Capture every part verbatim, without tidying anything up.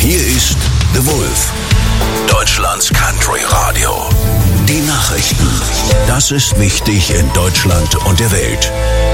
Hier ist The Wolf, Deutschlands Country Radio. Die Nachrichten. Das ist wichtig in Deutschland und der Welt.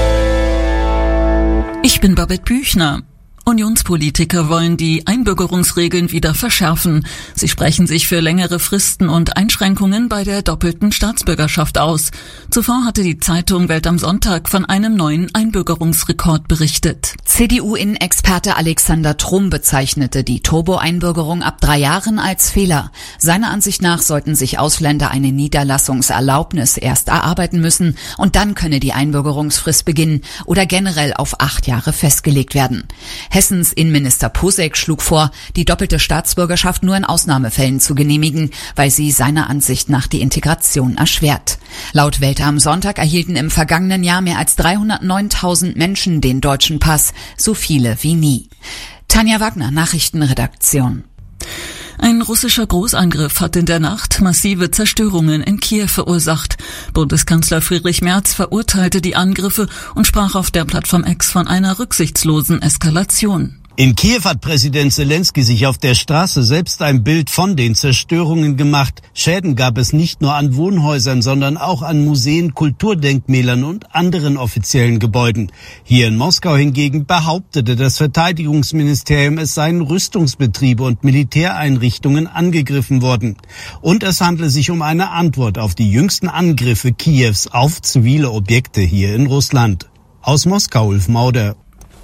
Ich bin Babette Büchner. Unionspolitiker wollen die Einbürgerungsregeln wieder verschärfen. Sie sprechen sich für längere Fristen und Einschränkungen bei der doppelten Staatsbürgerschaft aus. Zuvor hatte die Zeitung Welt am Sonntag von einem neuen Einbürgerungsrekord berichtet. C D U-Innenexperte Alexander Trum bezeichnete die Turbo-Einbürgerung ab drei Jahren als Fehler. Seiner Ansicht nach sollten sich Ausländer eine Niederlassungserlaubnis erst erarbeiten müssen und dann könne die Einbürgerungsfrist beginnen oder generell auf acht Jahre festgelegt werden. Hessens Innenminister Posek schlug vor, die doppelte Staatsbürgerschaft nur in Ausnahmefällen zu genehmigen, weil sie seiner Ansicht nach die Integration erschwert. Laut Welt am Sonntag erhielten im vergangenen Jahr mehr als dreihundertneuntausend Menschen den deutschen Pass, so viele wie nie. Tanja Wagner, Nachrichtenredaktion. Ein russischer Großangriff hat in der Nacht massive Zerstörungen in Kiew verursacht. Bundeskanzler Friedrich Merz verurteilte die Angriffe und sprach auf der Plattform X von einer rücksichtslosen Eskalation. In Kiew hat Präsident Zelensky sich auf der Straße selbst ein Bild von den Zerstörungen gemacht. Schäden gab es nicht nur an Wohnhäusern, sondern auch an Museen, Kulturdenkmälern und anderen offiziellen Gebäuden. Hier in Moskau hingegen behauptete das Verteidigungsministerium, es seien Rüstungsbetriebe und Militäreinrichtungen angegriffen worden. Und es handle sich um eine Antwort auf die jüngsten Angriffe Kiews auf zivile Objekte hier in Russland. Aus Moskau, Ulf Mauder.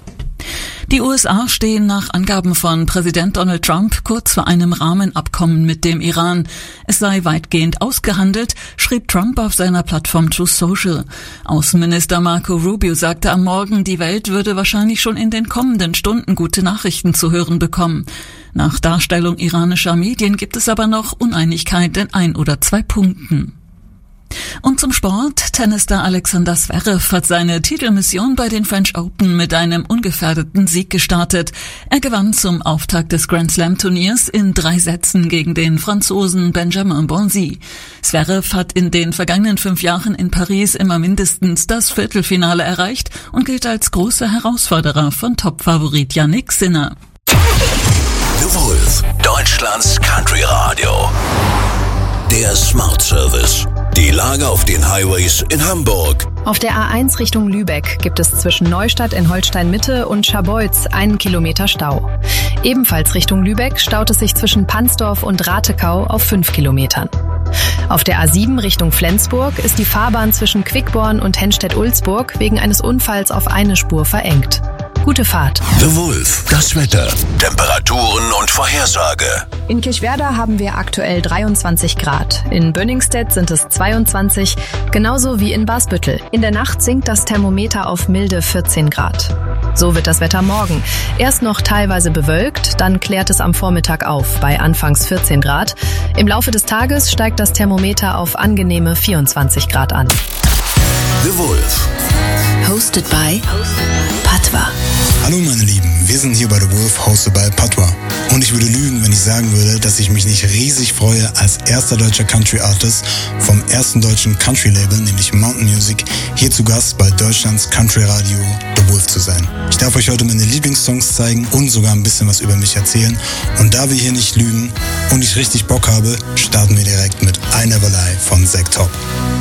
Die U S A stehen nach Angaben von Präsident Donald Trump kurz vor einem Rahmenabkommen mit dem Iran. Es sei weitgehend ausgehandelt, schrieb Trump auf seiner Plattform Truth Social. Außenminister Marco Rubio sagte am Morgen, die Welt würde wahrscheinlich schon in den kommenden Stunden gute Nachrichten zu hören bekommen. Nach Darstellung iranischer Medien gibt es aber noch Uneinigkeit in ein oder zwei Punkten. Und zum Sport. Tennisstar Alexander Zverev hat seine Titelmission bei den French Open mit einem ungefährdeten Sieg gestartet. Er gewann zum Auftakt des Grand Slam Turniers in drei Sätzen gegen den Franzosen Benjamin Bonzi. Zverev hat in den vergangenen fünf Jahren in Paris immer mindestens das Viertelfinale erreicht und gilt als großer Herausforderer von Topfavorit Jannik Sinner. The Wolf, Deutschlands Country Radio. Der Smart Service. Die Lage auf den Highways in Hamburg. Auf der A eins Richtung Lübeck gibt es zwischen Neustadt in Holstein-Mitte und Scharbeutz einen Kilometer Stau. Ebenfalls Richtung Lübeck staut es sich zwischen Pansdorf und Ratekau auf fünf Kilometern. Auf der A sieben Richtung Flensburg ist die Fahrbahn zwischen Quickborn und Henstedt-Ulzburg wegen eines Unfalls auf eine Spur verengt. Gute Fahrt. The Wolf, das Wetter, Temperaturen und Vorhersage. In Kirchwerder haben wir aktuell dreiundzwanzig Grad. In Bönningstedt sind es zweiundzwanzig, genauso wie in Basbüttel. In der Nacht sinkt das Thermometer auf milde vierzehn Grad. So wird das Wetter morgen. Erst noch teilweise bewölkt, dann klärt es am Vormittag auf bei anfangs vierzehn Grad. Im Laufe des Tages steigt das Thermometer auf angenehme vierundzwanzig Grad an. The Wolf. Hosted by Patwa. Hallo meine Lieben, wir sind hier bei The Wolf, hosted by Patwa. Und ich würde lügen, wenn ich sagen würde, dass ich mich nicht riesig freue, als erster deutscher Country Artist vom ersten deutschen Country Label, nämlich Mountain Music, hier zu Gast bei Deutschlands Country Radio The Wolf zu sein. Ich darf euch heute meine Lieblingssongs zeigen und sogar ein bisschen was über mich erzählen. Und da wir hier nicht lügen und ich richtig Bock habe, starten wir direkt mit I Never Lie von Zack Top.